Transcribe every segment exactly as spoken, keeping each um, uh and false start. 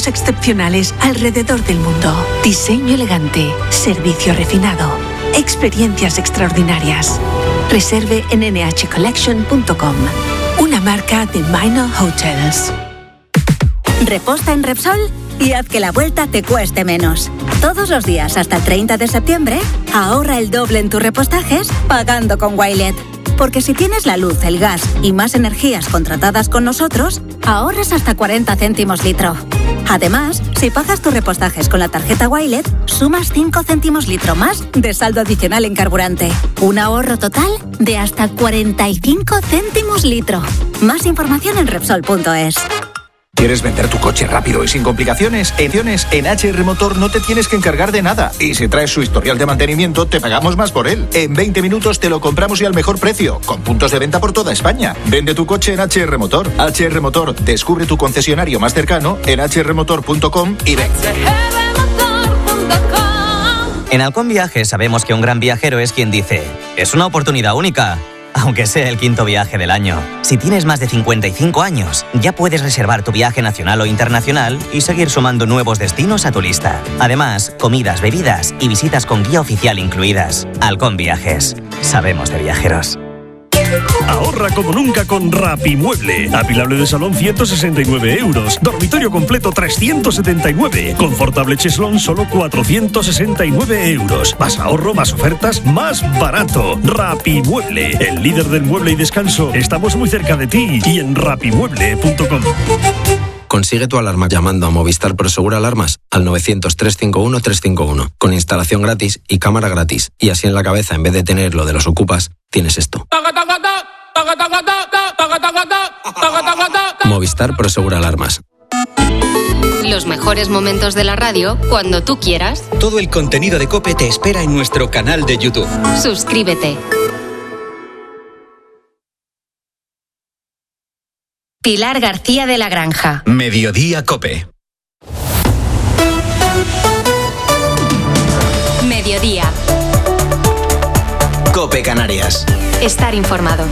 precios excepcionales alrededor del mundo. Diseño elegante, servicio refinado, experiencias extraordinarias. Reserve en ene hache collection punto com, una marca de Minor Hotels. Reposta en Repsol y haz que la vuelta te cueste menos. Todos los días hasta el treinta de septiembre, ahorra el doble en tus repostajes pagando con Wilet. Porque si tienes la luz, el gas y más energías contratadas con nosotros, ahorras hasta cuarenta céntimos litro. Además, si pagas tus repostajes con la tarjeta Wilet, sumas cinco céntimos litro más de saldo adicional en carburante. Un ahorro total de hasta cuarenta y cinco céntimos litro. Más información en Repsol punto es. ¿Quieres vender tu coche rápido y sin complicaciones? En H R Motor no te tienes que encargar de nada. Y si traes su historial de mantenimiento, te pagamos más por él. En veinte minutos te lo compramos y al mejor precio, con puntos de venta por toda España. Vende tu coche en H R Motor. H R Motor, descubre tu concesionario más cercano en hache erre motor punto com y ven. En Halcón Viajes sabemos que un gran viajero es quien dice: es una oportunidad única. Aunque sea el quinto viaje del año. Si tienes más de cincuenta y cinco años, ya puedes reservar tu viaje nacional o internacional y seguir sumando nuevos destinos a tu lista. Además, comidas, bebidas y visitas con guía oficial incluidas. Halcón Viajes. Sabemos de viajeros. Ahorra como nunca con Rapimueble. Apilable de salón ciento sesenta y nueve euros. Dormitorio completo trescientos setenta y nueve. Confortable cheslón solo cuatrocientos sesenta y nueve euros. Más ahorro, más ofertas, más barato. Rapimueble, el líder del mueble y descanso. Estamos muy cerca de ti y en rapimueble punto com. Consigue tu alarma llamando a Movistar Prosegur Alarmas al novecientos, trescientos cincuenta y uno, trescientos cincuenta y uno, con instalación gratis y cámara gratis. Y así en la cabeza, en vez de tener lo de los ocupas, tienes esto. Movistar Prosegur Alarmas. Los mejores momentos de la radio cuando tú quieras. Todo el contenido de COPE te espera en nuestro canal de YouTube. Suscríbete. Pilar García de la Granja. Mediodía COPE. Mediodía. COPE Canarias. Estar informado.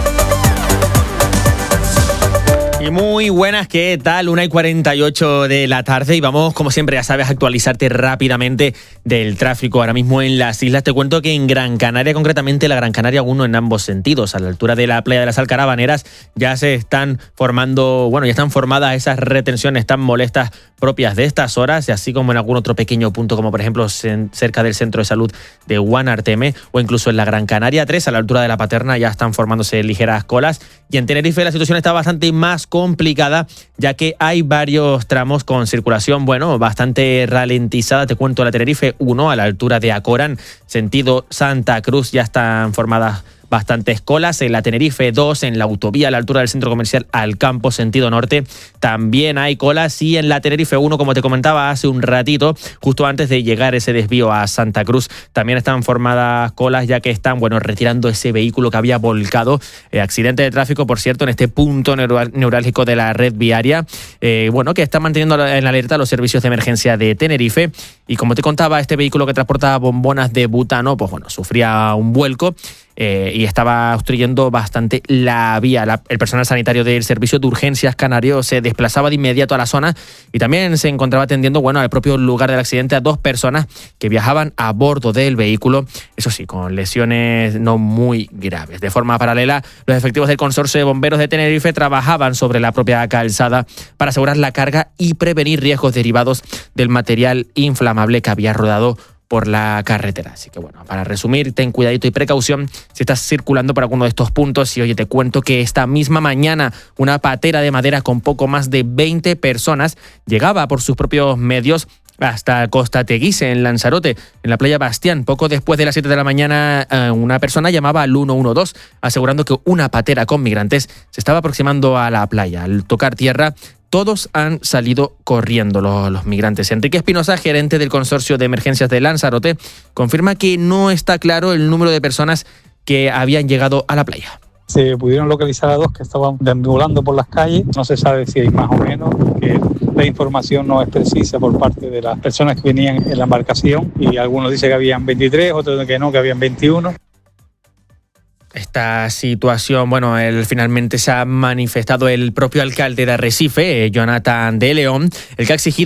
Y muy buenas, ¿qué tal? una y cuarenta y ocho de la tarde y vamos, como siempre, ya sabes, a actualizarte rápidamente del tráfico ahora mismo en las islas. Te cuento que en Gran Canaria, concretamente la Gran Canaria uno en ambos sentidos, a la altura de la playa de las Alcarabaneras, ya se están formando, bueno, ya están formadas esas retenciones tan molestas propias de estas horas, y así como en algún otro pequeño punto, como por ejemplo cerca del centro de salud de Guanarteme, o incluso en la Gran Canaria tres, a la altura de la Paterna, ya están formándose ligeras colas. Y en Tenerife la situación está bastante más complicada, ya que hay varios tramos con circulación, bueno, bastante ralentizada. Te cuento, la Tenerife uno, a la altura de Acorán, sentido Santa Cruz, ya están formadas bastantes colas. En la Tenerife dos, en la autovía a la altura del centro comercial Alcampo, sentido norte, también hay colas. Y en la Tenerife uno, como te comentaba hace un ratito, justo antes de llegar ese desvío a Santa Cruz, también están formadas colas, ya que están, bueno, retirando ese vehículo que había volcado. Eh, accidente de tráfico, por cierto, en este punto neurálgico de la red viaria, eh, bueno, que está manteniendo en alerta los servicios de emergencia de Tenerife. Y como te contaba, este vehículo que transportaba bombonas de butano, pues bueno, sufría un vuelco Eh, y estaba obstruyendo bastante la vía. La, el personal sanitario del Servicio de Urgencias Canario se desplazaba de inmediato a la zona y también se encontraba atendiendo, bueno, al propio lugar del accidente a dos personas que viajaban a bordo del vehículo, eso sí, con lesiones no muy graves. De forma paralela, los efectivos del Consorcio de Bomberos de Tenerife trabajaban sobre la propia calzada para asegurar la carga y prevenir riesgos derivados del material inflamable que había rodado por la carretera. Así que bueno, para resumir, ten cuidadito y precaución si estás circulando por alguno de estos puntos. Y oye, te cuento que esta misma mañana una patera de madera con poco más de veinte personas llegaba por sus propios medios hasta Costa Teguise, en Lanzarote, en la playa Bastián. Poco después de las siete de la mañana, una persona llamaba al uno uno dos asegurando que una patera con migrantes se estaba aproximando a la playa. Al tocar tierra, todos han salido corriendo los, los migrantes. Enrique Espinosa, gerente del Consorcio de Emergencias de Lanzarote, confirma que no está claro el número de personas que habían llegado a la playa. Se pudieron localizar a dos que estaban deambulando por las calles. No se sabe si hay más o menos, porque la información no es precisa por parte de las personas que venían en la embarcación, y algunos dicen que habían veintitrés, otros que no, que habían veintiuno. Esta situación, bueno, él finalmente se ha manifestado el propio alcalde de Arrecife, Jonathan de León, el que ha exigido